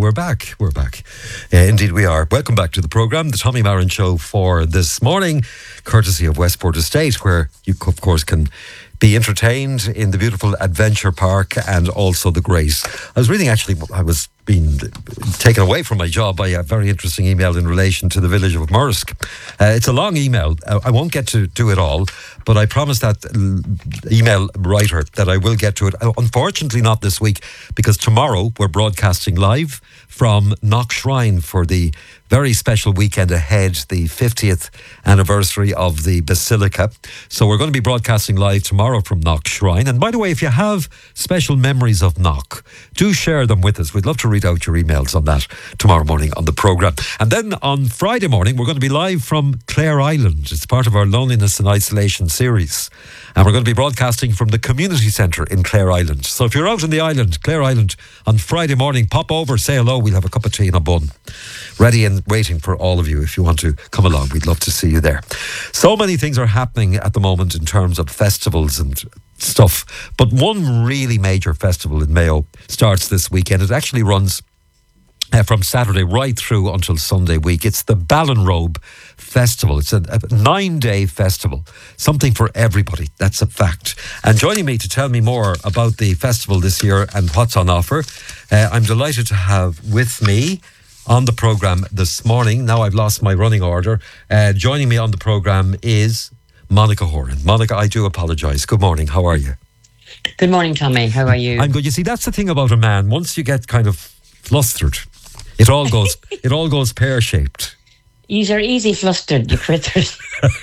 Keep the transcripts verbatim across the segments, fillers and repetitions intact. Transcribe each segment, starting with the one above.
we're back. We're back. Uh, indeed, we are. Welcome back to the programme, the Tommy Marin Show for this morning, courtesy of Westport Estate, where you, of course, can be entertained in the beautiful Adventure Park and also the Grace. I was reading, actually, I was being taken away from my job by a very interesting email in relation to the village of Murrisk. Uh, it's a long email. Uh, I won't get to do it all, but I promised that l- email writer that I will get to it. Uh, unfortunately, not this week, because tomorrow we're broadcasting live from Knock Shrine for the very special weekend ahead, the fiftieth anniversary of the Basilica. So we're going to be broadcasting live tomorrow from Knock Shrine. And by the way, if you have special memories of Knock, do share them with us. We'd love to read out your emails on that tomorrow morning on the programme. And then on Friday morning, we're going to be live from Clare Island. It's part of our Loneliness and Isolation series. And we're going to be broadcasting from the community centre in Clare Island. So if you're out in the island, Clare Island, on Friday morning, pop over, say hello. We'll have a cup of tea and a bun ready and waiting for all of you if you want to come along. We'd love to see you there. So many things are happening at the moment in terms of festivals and stuff. But one really major festival in Mayo starts this weekend. It actually runs Uh, from Saturday right through until Sunday week. It's the Ballinrobe Festival. It's a, a nine-day festival, something for everybody. That's a fact. And joining me to tell me more about the festival this year and what's on offer, uh, I'm delighted to have with me on the programme this morning. Now I've lost my running order. Uh, joining me on the programme is Monica Horan. Monica, I do apologise. Good morning. How are you? Good morning, Tommy. How are you? I'm good. You see, that's the thing about a man. Once you get kind of flustered, It all goes. It all goes pear-shaped. You're easy flustered, you critters.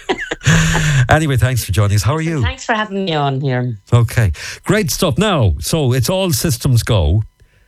Anyway, thanks for joining us. How are you? Thanks for having me on here. Okay, great stuff. Now, so it's all systems go.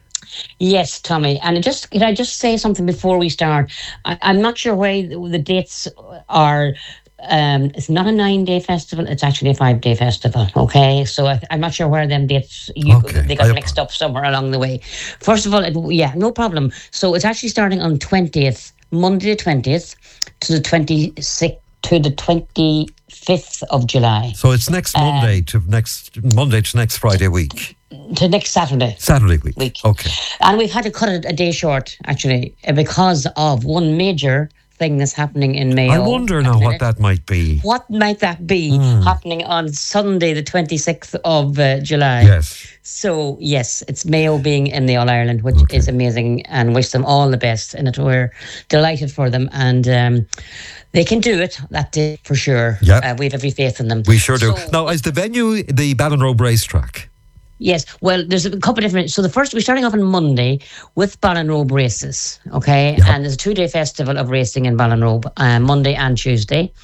Yes, Tommy. And just can I just say something before we start? I, I'm not sure why the, the dates are. Um, it's not a nine-day festival. It's actually a five-day festival. Okay, so I, I'm not sure where them dates you, Okay. they got I- mixed up somewhere along the way. First of all, it, yeah, no problem. So it's actually starting on twentieth, Monday the twentieth, to the twenty-sixth to the twenty-fifth of July. So it's next Monday to next Monday to next Friday week. To next Saturday. Saturday week. Week. Okay. And we've had to cut it a day short, actually, uh, because of one major thing that's happening in Mayo. I wonder at now the what minute. that might be. What might that be Hmm. happening on Sunday, the twenty-sixth of uh, July? Yes. So, yes, it's Mayo being in the All-Ireland, which Okay. is amazing, and wish them all the best. And it, we're delighted for them. And um, they can do it that day for sure. Yeah. Uh, we have every faith in them. We sure do. So- Now, is the venue the Ballinrobe racetrack? Yes, well, there's a couple of different. So the first, we're starting off on Monday with Ballinrobe races, okay? Yeah. And there's a two-day festival of racing in Ballinrobe, uh, Monday and Tuesday.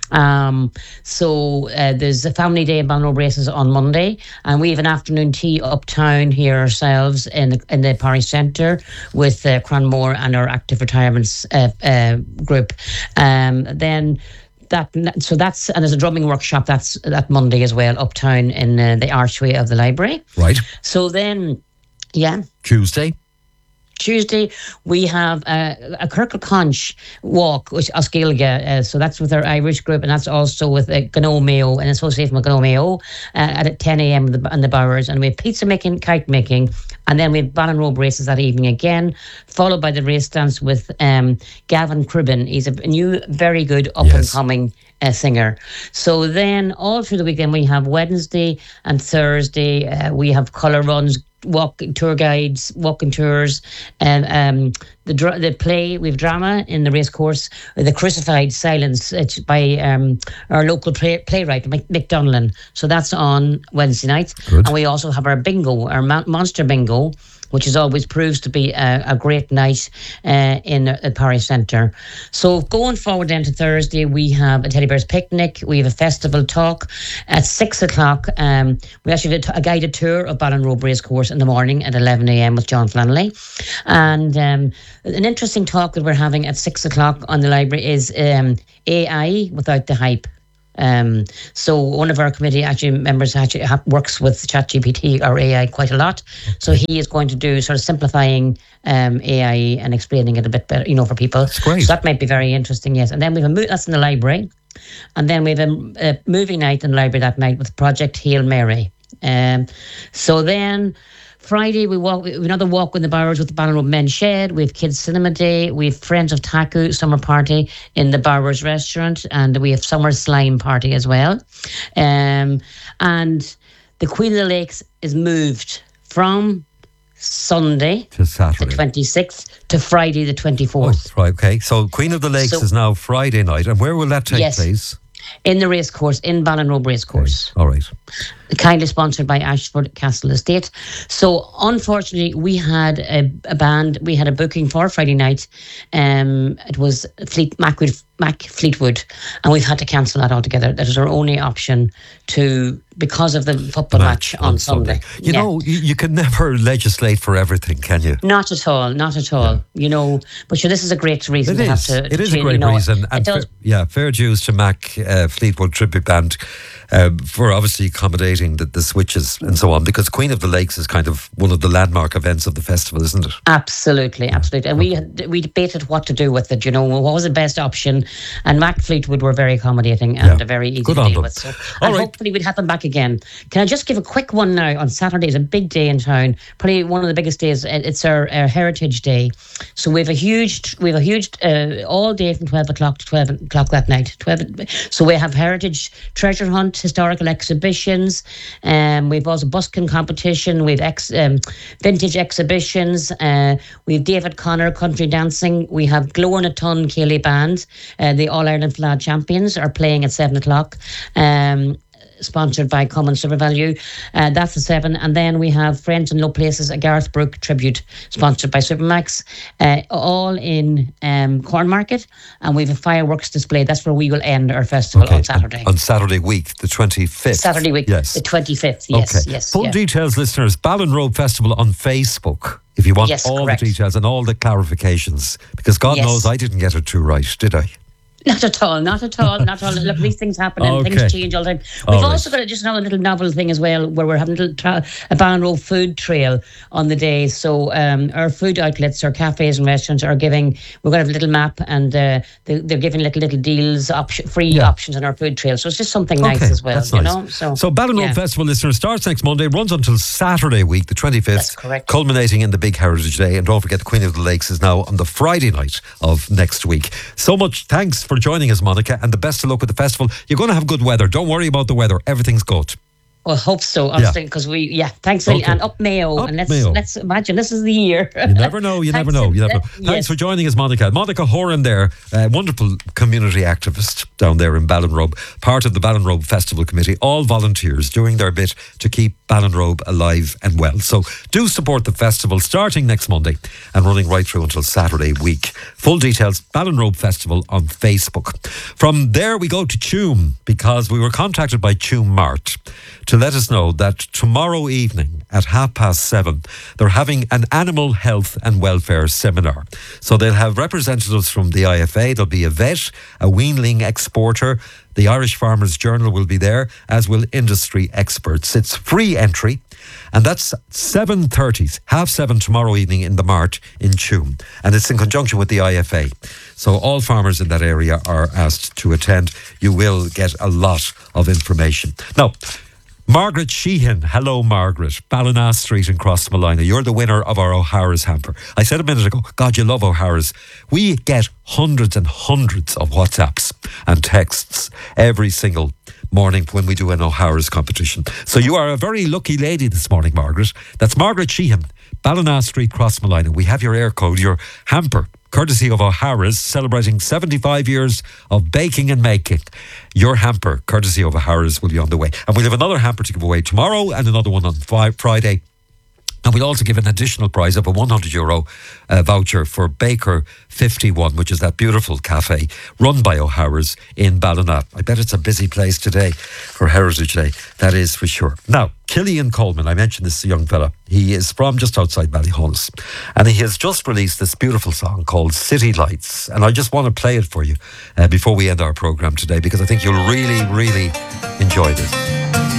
Um, so uh, there's a family day in Ballinrobe races on Monday, and we have an afternoon tea uptown here ourselves in the, in the parish centre with uh, Cranmore and our active retirements uh, uh, group. Um, then. That so that's and there's a drumming workshop that's that Monday as well uptown in uh, the archway of the library. Right. So then, yeah, Tuesday. Tuesday we have a, a Kirkle Conch walk, which Osceola. Uh, so that's with our Irish group, and that's also with uh, Gno Mayo, an association with Gno Mayo, uh, at ten a.m. in the, in the Bowers, and we have pizza making, kite making, and then we have Ballinrobe races that evening again, followed by the race dance with um, Gavin Cribben. He's a new, very good up and coming uh, singer. So then all through the weekend we have Wednesday and Thursday. Uh, we have colour runs, walking tour guides, walking tours, and um, the dra- the play. We've drama in the race course, the Crucified Silence it's by um, our local play- playwright Mick, Mick Donlan. So that's on Wednesday night, Good. and we also have our bingo, our Mon- monster bingo, which is always proves to be a, a great night uh, in the parish centre. So going forward then to Thursday, we have a Teddy Bear's Picnic, we have a festival talk at six o'clock. Um, we actually did a guided tour of Ballinrobe Racecourse in the morning at eleven a.m. with John Flannelly. And um, an interesting talk that we're having at six o'clock on the library is um, A I without the hype. Um, so one of our committee actually members actually ha- works with ChatGPT or A I quite a lot. So he is going to do sort of simplifying um, A I and explaining it a bit better, you know, for people. That's great. So that might be very interesting, yes. And then we have a mo- that's in the library, and then we have a, a movie night in the library that night with Project Hail Mary. Um, so then Friday, we walk. We have another walk in the Bowers with the Ballinrobe Men's Shed. We have Kids Cinema Day. We have Friends of Taku Summer Party in the Bowers Restaurant. And we have Summer Slime Party as well. Um, and the Queen of the Lakes is moved from Sunday to Saturday, the twenty-sixth, to Friday the twenty-fourth. Oh, right, okay. So Queen of the Lakes So- is now Friday night. And where will that take Yes. place? In the racecourse, in Ballinrobe Racecourse. All right. Kindly sponsored by Ashford Castle Estate. So unfortunately, we had a, a band, we had a booking for Friday night. Um, it was Fleet Mac, Mac Fleetwood, and we've had to cancel that altogether. That was our only option to because of the football match, match on, on Sunday. Sunday. You yeah. know, you, you can never legislate for everything, can you? Not at all, not at all. Yeah. You know, but sure, this is a great reason it to is. have to. It is to, a great you know, reason, and fair, yeah, fair dues to Mac uh, Fleetwood Tribute Band uh, for obviously accommodating the, the switches and so on. Because Queen of the Lakes is kind of one of the landmark events of the festival, isn't it? Absolutely, absolutely. And okay. we we debated what to do with it. You know, what was the best option? And Mac Fleetwood were very accommodating and yeah. very easy Good to on deal them. with. So, All and right. hopefully we'd have them back again. Can I just give a quick one now? On Saturday is a big day in town. Probably one of the biggest days. It's our, our Heritage Day. So we have a huge, we have a huge uh, all day from twelve o'clock to twelve o'clock that night. twelve. So we have heritage treasure hunt, historical exhibitions. Um, we've also busking competition. We've ex, um, vintage exhibitions. Uh, we have David Connor country dancing. We have Glow in a Ton Ceilidh Band. Uh, the All Ireland Flad champions are playing at seven o'clock. Um, sponsored by Common Silver Value. Uh, that's at seven. And then we have Friends in Low Places, a Garth Brooke tribute, sponsored by Supermax, uh, all in um, Cornmarket. And we have a fireworks display. That's where we will end our festival okay. on Saturday. On Saturday week, the twenty-fifth. Saturday week, yes. the twenty-fifth. Yes, okay. yes. Full yeah. details, listeners, Ballinrobe Festival on Facebook. If you want yes, all correct. the details and all the clarifications. Because God yes. knows I didn't get it too right, did I? Not at all, not at all, not at all. Look, these things happen and okay. things change all the time. We've all also right. got just another little novel thing as well, where we're having a little tra- a Ballinrobe food trail on the day. So um, our food outlets, our cafes and restaurants are giving, we're going to have a little map and uh, they, they're giving little little deals, option, free yeah. options on our food trail. So it's just something okay. nice as well, That's you nice. know. So, so Ballinrobe yeah. Festival, listeners, starts next Monday, runs until Saturday week, the twenty-fifth. That's correct. Culminating in the big Heritage Day. And don't forget, the Queen of the Lakes is now on the Friday night of next week. So much thanks for joining us, Monica, and the best of luck with the festival. You're going to have good weather. Don't worry about the weather. Everything's good. Well, I hope so, honestly, because yeah. we, yeah, thanks, okay. and up Mayo, up and let's Mayo. let's imagine this is the year. You never know, you never know, you never know. Thanks yes. for joining us, Monica. Monica Horan there, a wonderful community activist down there in Ballinrobe, part of the Ballinrobe Festival Committee, all volunteers doing their bit to keep Ballinrobe alive and well. So do support the festival starting next Monday and running right through until Saturday week. Full details, Ballinrobe Festival on Facebook. From there we go to Tuam, because we were contacted by Tuam Mart to let us know that tomorrow evening at half past seven, they're having an animal health and welfare seminar. So they'll have representatives from the I F A, there'll be a vet, a weanling exporter, the Irish Farmers Journal will be there, as will industry experts. It's free entry, and that's seven thirty, half seven tomorrow evening in the Mart in Tuam. And it's in conjunction with the I F A. So all farmers in that area are asked to attend. You will get a lot of information. Now, Margaret Sheehan. Hello, Margaret. Ballina Street in Crossmolina. You're the winner of our O'Hara's hamper. I said a minute ago, God, you love O'Hara's. We get hundreds and hundreds of WhatsApps and texts every single morning when we do an O'Hara's competition. So you are a very lucky lady this morning, Margaret. That's Margaret Sheehan, Ballina Street, Crossmolina. We have your air code, your hamper, courtesy of O'Hara's, celebrating seventy-five years of baking and making. Your hamper, courtesy of O'Hara's, will be on the way. And we'll have another hamper to give away tomorrow and another one on fi- Friday. And we'll also give an additional prize of a one hundred euro uh, voucher for Baker fifty-one, which is that beautiful cafe run by O'Hara's in Ballina. I bet it's a busy place today for Heritage Day. That is for sure. Now, Killian Coleman, I mentioned this young fella. He is from just outside Ballyhollis. And he has just released this beautiful song called City Lights. And I just want to play it for you uh, before we end our programme today, because I think you'll really, really enjoy this.